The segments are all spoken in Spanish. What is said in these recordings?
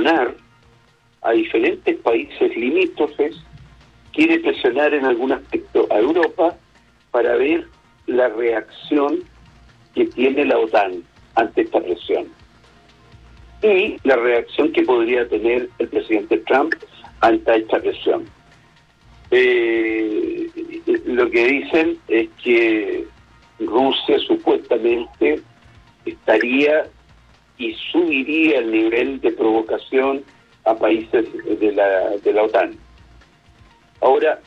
presionar a diferentes países limítrofes, quiere presionar en algún aspecto a Europa para ver la reacción que tiene la OTAN ante esta presión y la reacción que podría tener el presidente Trump ante esta presión. Lo que dicen es que Rusia supuestamente estaría y subiría el nivel de provocación a países de la OTAN. Ahora,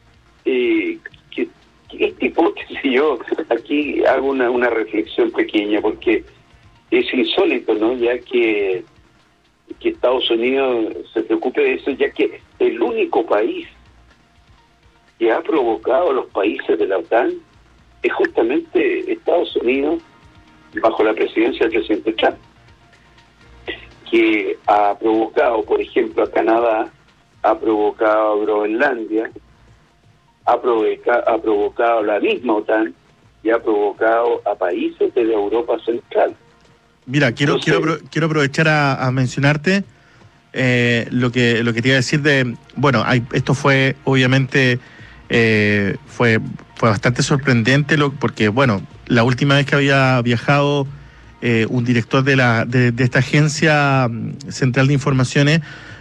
esta hipótesis, yo aquí hago una reflexión pequeña, porque es insólito, ¿no? Ya que Estados Unidos se preocupe de eso, ya que el único país que ha provocado a los países de la OTAN es justamente Estados Unidos, bajo la presidencia del presidente Trump, que ha provocado, por ejemplo, a Canadá, ha provocado a Groenlandia, ha provocado a la misma OTAN y ha provocado a países de la Europa Central. Mira, quiero aprovechar a mencionarte lo que te iba a decir esto fue obviamente fue bastante sorprendente porque la última vez que había viajado un director de esta agencia central de informaciones,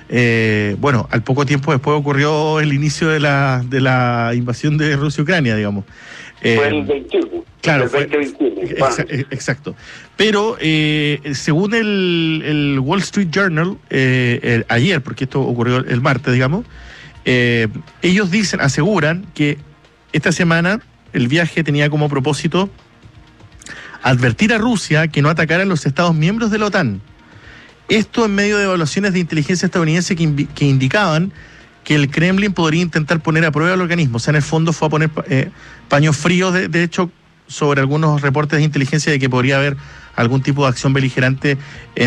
al poco tiempo después ocurrió el inicio de la invasión de Rusia a Ucrania, digamos. Fue el 21. Claro, el 2021. Exacto. Pero según el Wall Street Journal, ayer, porque esto ocurrió el martes, digamos, ellos aseguran que esta semana el viaje tenía como propósito advertir a Rusia que no atacara a los Estados miembros de la OTAN. Esto en medio de evaluaciones de inteligencia estadounidense que indicaban que el Kremlin podría intentar poner a prueba el organismo. O sea, en el fondo fue a poner paños fríos, de hecho, sobre algunos reportes de inteligencia de que podría haber algún tipo de acción beligerante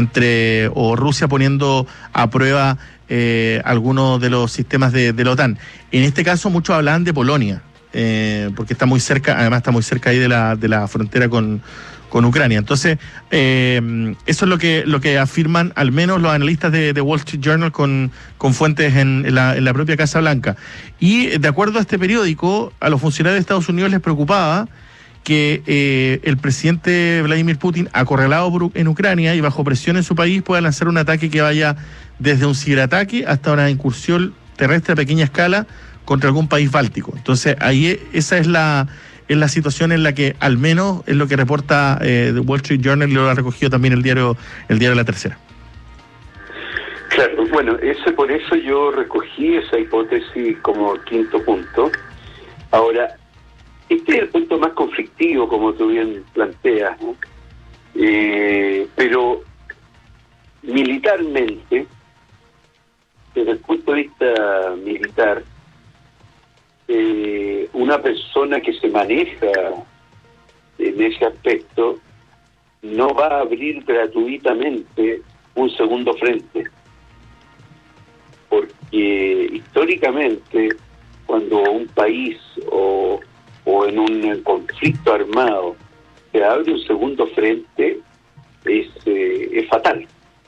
o Rusia poniendo a prueba algunos de los sistemas de la OTAN. En este caso, muchos hablaban de Polonia, porque está muy cerca, además está muy cerca ahí de la frontera con Ucrania. Entonces, eso es lo que afirman al menos los analistas de Wall Street Journal con fuentes en la propia Casa Blanca. Y de acuerdo a este periódico, a los funcionarios de Estados Unidos les preocupaba que el presidente Vladimir Putin, acorralado en Ucrania y bajo presión en su país, pueda lanzar un ataque que vaya desde un ciberataque hasta una incursión terrestre a pequeña escala contra algún país báltico. Entonces, ahí esa es la situación en la que, al menos, es lo que reporta The Wall Street Journal, y lo ha recogido también el diario La Tercera. Claro, por eso yo recogí esa hipótesis como quinto punto. Ahora, este es el punto más conflictivo, como tú bien planteas, ¿no? Pero militarmente, desde el punto de vista militar, una persona que se maneja en ese aspecto no va a abrir gratuitamente un segundo frente, porque históricamente cuando un país o en un conflicto armado se abre un segundo frente, es fatal,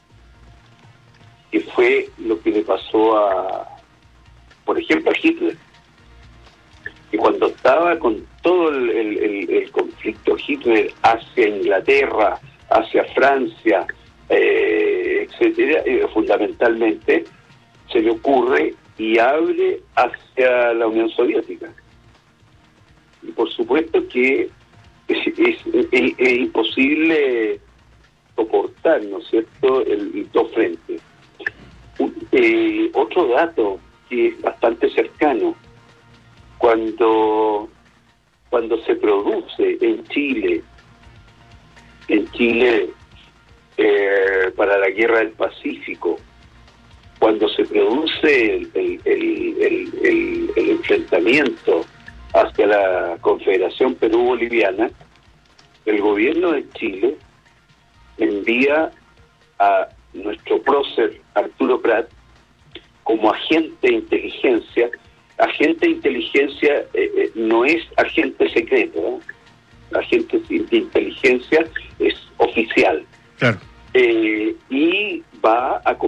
que fue lo que le pasó por ejemplo, a Hitler. Y cuando estaba con todo el conflicto Hitler hacia Inglaterra, hacia Francia, etcétera, fundamentalmente se le ocurre y abre hacia la Unión Soviética. Y por supuesto que es imposible soportar, ¿no es cierto?, el dos frentes. Otro dato que es bastante cercano: cuando se produce en Chile para la Guerra del Pacífico, cuando se produce el enfrentamiento hacia la Confederación Perú-Boliviana, el gobierno de Chile envía a nuestro prócer Arturo Prat como agente de inteligencia. Agente de inteligencia no es agente secreto, ¿eh? Agente de inteligencia es oficial. Claro. Y va a